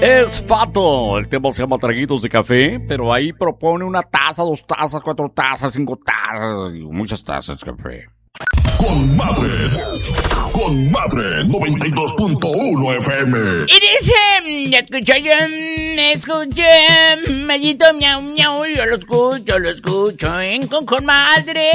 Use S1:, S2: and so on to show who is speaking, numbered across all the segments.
S1: Es Fato, el tema se llama Traguitos de Café, pero ahí propone una taza, 2 tazas, 4 tazas, 5 tazas, y muchas tazas de café.
S2: Con madre 92.1 FM.
S3: Y dice, escuché, Mayito miau miau, yo lo escucho con madre.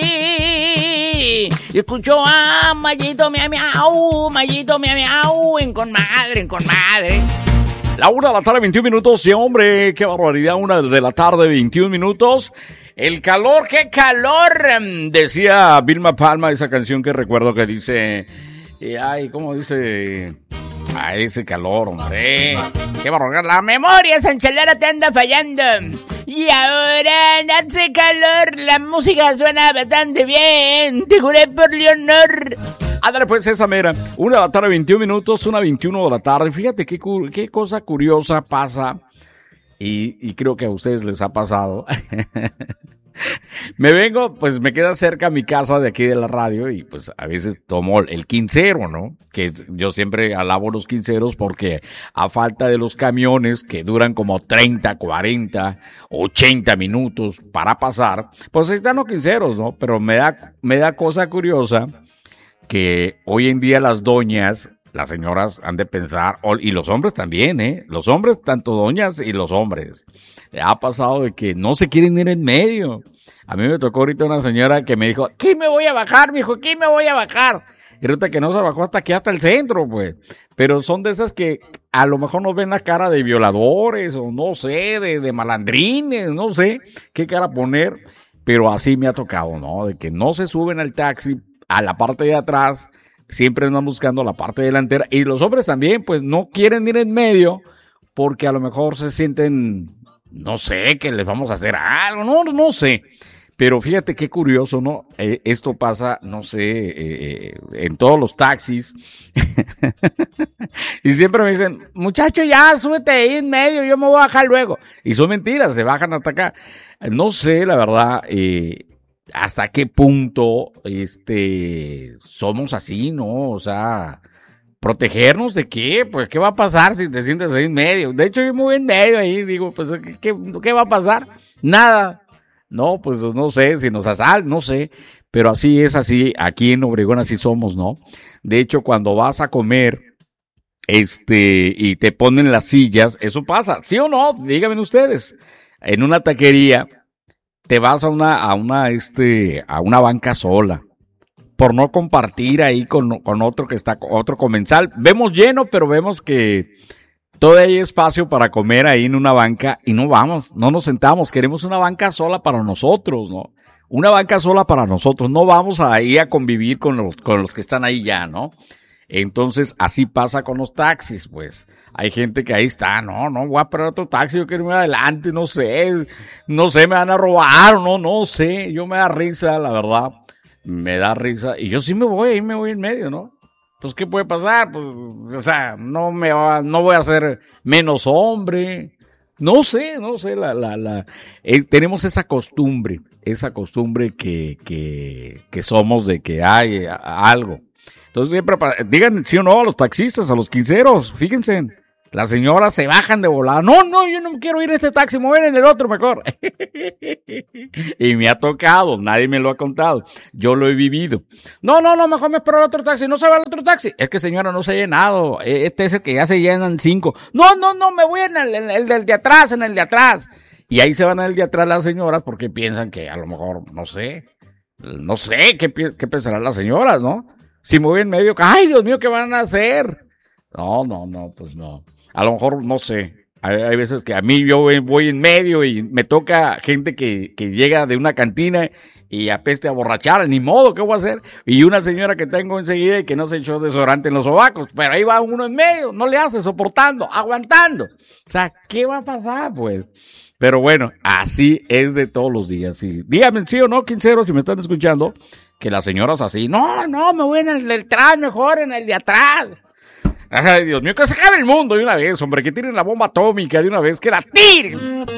S3: Y escucho a Mayito miau miau, en con madre.
S1: La 1 de la tarde, 21 minutos, y hombre, qué barbaridad, 1 de la tarde, 21 minutos. El calor, qué calor, decía Vilma Palma, esa canción que recuerdo que dice, ay, ¿cómo dice? Ay, ese calor, hombre, qué barbaridad, la memoria sanchelera te anda fallando. Y ahora hace calor, la música suena bastante bien, te juré por Leonor. Ándale pues esa mera, 1 de la tarde, 21 minutos, 1:21 de la tarde. Fíjate qué cosa curiosa pasa, y creo que a ustedes les ha pasado. Me queda cerca mi casa de aquí de la radio, y pues a veces tomo el quincero, ¿no? Que yo siempre alabo los quinceros porque a falta de los camiones que duran como 30, 40, 80 minutos para pasar, pues ahí están los quinceros, ¿no? Pero me da cosa curiosa que hoy en día las doñas, las señoras han de pensar, y los hombres también, los hombres, tanto doñas y los hombres, ha pasado de que no se quieren ir en medio. A mí me tocó ahorita una señora que me dijo, aquí me voy a bajar, mijo, aquí me voy a bajar. Y resulta que no se bajó hasta aquí, hasta el centro, pues. Pero son de esas que a lo mejor nos ven la cara de violadores, o no sé, de malandrines, no sé qué cara poner, pero así me ha tocado, ¿no? De que no se suben al taxi a la parte de atrás, siempre andan buscando la parte delantera, y los hombres también, pues no quieren ir en medio, porque a lo mejor se sienten, no sé, que les vamos a hacer algo, no sé, pero fíjate qué curioso, ¿no? Esto pasa, no sé, en todos los taxis, y siempre me dicen, muchacho, ya, súbete ahí en medio, yo me voy a bajar luego, y son mentiras, se bajan hasta acá, no sé, la verdad, hasta qué punto somos así, ¿no? O sea, ¿protegernos de qué? Pues, ¿qué va a pasar si te sientes ahí en medio? De hecho, yo me voy en medio ahí, digo, pues, ¿qué va a pasar? Nada. No, pues, no sé, si nos asaltan, no sé. Pero así es, así, aquí en Obregón así somos, ¿no? De hecho, cuando vas a comer, y te ponen las sillas, eso pasa, ¿sí o no? Díganme ustedes. En una taquería, te vas a una banca sola, por no compartir ahí con otro que está, otro comensal. Vemos lleno, pero vemos que todavía hay espacio para comer ahí en una banca, y no nos sentamos, queremos una banca sola para nosotros, ¿no? Una banca sola para nosotros, no vamos ahí a convivir con los que están ahí ya, ¿no? Entonces, así pasa con los taxis, pues. Hay gente que ahí está, no, voy a esperar otro taxi, yo quiero irme adelante, no sé, me van a robar, no sé, yo me da risa, la verdad, me da risa, y yo sí me voy en medio, ¿no? Pues, ¿qué puede pasar? Pues, o sea, no voy a ser menos hombre, no sé, tenemos esa costumbre que somos de que hay algo. Entonces siempre, digan sí o no a los taxistas, a los quinceros, fíjense, las señoras se bajan de volada, no, yo no quiero ir en este taxi, me voy en el otro mejor. Y me ha tocado, nadie me lo ha contado, yo lo he vivido. No, mejor me espero el otro taxi, no se va el otro taxi. Es que señora, no se ha llenado, este es el que ya se llenan 5. No, me voy en el del de atrás, Y ahí se van al de atrás las señoras porque piensan que a lo mejor, no sé, qué pensarán las señoras, ¿no? Si me voy en medio, ¡ay, Dios mío, qué van a hacer! No, pues no. A lo mejor, no sé, hay veces que a mí yo voy en medio y me toca gente que llega de una cantina y apeste a borrachar, ni modo, ¿qué voy a hacer? Y una señora que tengo enseguida y que no se echó desodorante en los sobacos, pero ahí va uno en medio, no le hace, soportando, aguantando. O sea, ¿qué va a pasar, pues? Pero bueno, así es de todos los días. Sí. Díganme, sí o no, quinceros, si me están escuchando, que las señoras así, no, me voy en el de atrás, mejor en el de atrás. Ay, Dios mío, que se acabe el mundo de una vez, hombre, que tiren la bomba atómica de una vez, que la tiren.